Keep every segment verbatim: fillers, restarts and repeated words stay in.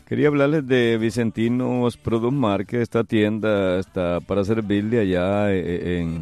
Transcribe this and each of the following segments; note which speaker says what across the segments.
Speaker 1: Quería hablarles de Vicentinos Produce Market. Esta tienda está para servirle allá eh, en,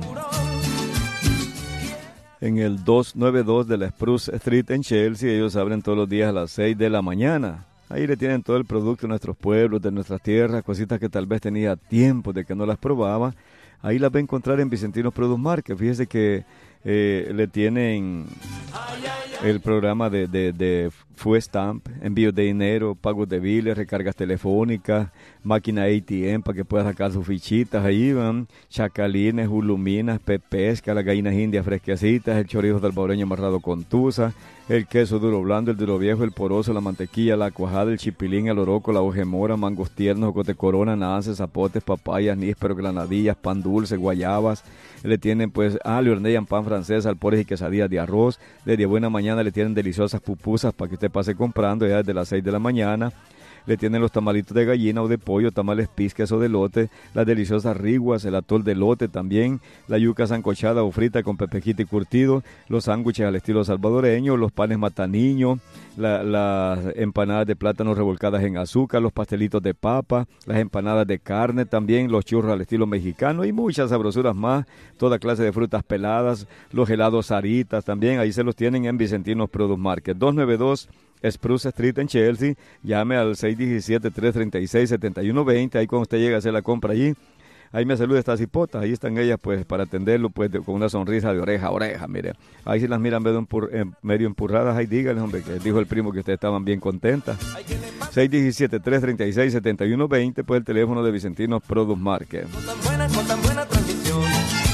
Speaker 1: en el doscientos noventa y dos de la Spruce Street en Chelsea. Ellos abren todos los días a las seis de la mañana. Ahí le tienen todo el producto de nuestros pueblos, de nuestras tierras, cositas que tal vez tenía tiempo de que no las probaba. Ahí las va a encontrar en Vicentinos Produce Market. Fíjese que eh, le tienen el programa de, de, de Food Stamp, envíos de dinero, pagos de biles, recargas telefónicas, máquina A T M para que pueda sacar sus fichitas. Ahí van chacalines, uluminas, pepesca, las gallinas indias fresquecitas, el chorizo salvadoreño amarrado con tusa, el queso duro blando, el duro viejo, el poroso, la mantequilla, la cuajada, el chipilín, el oroco, la ojemora, mangos tiernos, jocote corona, naces, zapotes, papayas, nísperos, granadillas, pan dulce, guayabas. Le tienen pues, ah, le hornean pan francés, alpores y quesadillas de arroz. Desde buena mañana le tienen deliciosas pupusas para que usted pase comprando ya desde las seis de la mañana. Le tienen los tamalitos de gallina o de pollo, tamales pisques o de lote, las deliciosas riguas, el atol de lote también, la yuca sancochada o frita con pepejita y curtido, los sándwiches al estilo salvadoreño, los panes mataniño, la, las empanadas de plátano revolcadas en azúcar, los pastelitos de papa, las empanadas de carne también, los churros al estilo mexicano y muchas sabrosuras más, toda clase de frutas peladas, los helados Saritas también, ahí se los tienen en Vicentinos Produce Market, doscientos noventa y dos Spruce Street en Chelsea. Llame al seis uno siete, tres tres seis, siete uno dos cero, ahí cuando usted llega a hacer la compra allí, ahí me saluda estas hipotas, ahí están ellas pues para atenderlo pues de, con una sonrisa de oreja a oreja, mire, ahí si las miran medio, empur, eh, medio empurradas, ahí díganles, hombre, que dijo el primo que ustedes estaban bien contentas. seis uno siete, tres tres seis, siete uno dos cero, pues el teléfono de Vicentinos Produce Market. Con tan buena, con tan buena transmisión.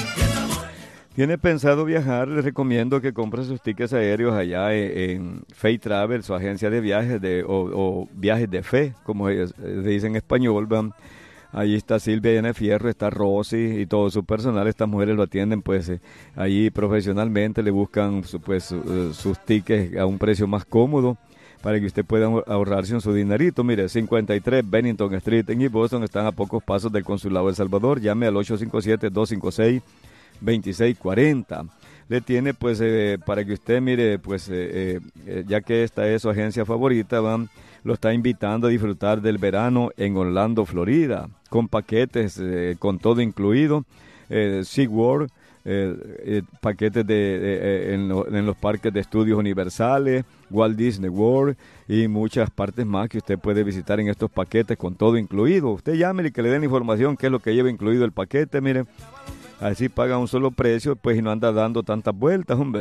Speaker 1: ¿Tiene pensado viajar? Les recomiendo que compre sus tickets aéreos allá en, en Fe Travel, su agencia de viajes de, o, o viajes de fe, como se dice en español. Van. Allí está Silvia Llena de Fierro, está Rosy y todo su personal. Estas mujeres lo atienden pues eh, allí profesionalmente, le buscan su, pues uh, sus tickets a un precio más cómodo para que usted pueda ahorrarse en su dinerito. Mire, cincuenta y tres Bennington Street en East Boston, están a pocos pasos del Consulado de El Salvador. Llame al ocho cinco siete, dos cinco seis, veintiséis cuarenta. Le tiene pues eh, para que usted mire pues eh, eh, ya que esta es su agencia favorita, van, lo está invitando a disfrutar del verano en Orlando, Florida, con paquetes eh, con todo incluido, eh, SeaWorld, eh, eh, paquetes de, de eh, en, lo, en los parques de estudios universales, Walt Disney World y muchas partes más que usted puede visitar en estos paquetes con todo incluido. Usted llame y que le den información qué es lo que lleva incluido el paquete, mire. Así paga un solo precio, pues, y no anda dando tantas vueltas, hombre.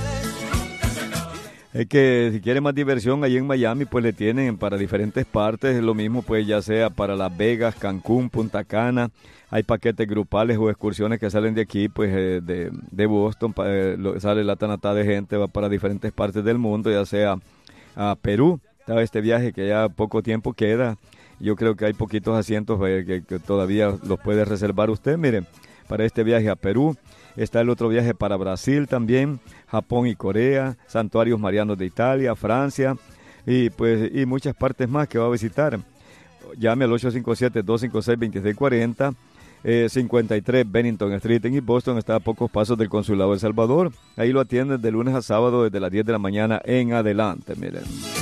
Speaker 1: Es que si quiere más diversión, allí en Miami, pues le tienen para diferentes partes, lo mismo, pues, ya sea para Las Vegas, Cancún, Punta Cana. Hay paquetes grupales o excursiones que salen de aquí, pues, eh, de, de Boston, pa, eh, lo, sale la tanata de gente, va para diferentes partes del mundo, ya sea a Perú. Está este viaje que ya poco tiempo queda. Yo creo que hay poquitos asientos eh, que, que todavía los puede reservar usted, miren. Para este viaje a Perú, está el otro viaje para Brasil también, Japón y Corea, Santuarios Marianos de Italia, Francia y pues y muchas partes más que va a visitar. Llame al ocho cinco siete, dos cinco seis, dos seis cuatro cero, eh, cincuenta y tres Bennington Street en East Boston, está a pocos pasos del Consulado de El Salvador. Ahí lo atienden de lunes a sábado desde las diez de la mañana en adelante, miren.